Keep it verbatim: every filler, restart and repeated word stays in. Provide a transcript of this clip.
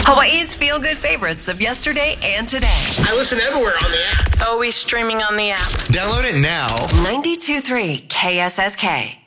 Hawaii's feel-good favorites of yesterday and today. I listen everywhere on the app. Always streaming on the app. Download it now. ninety-two point three K S S K.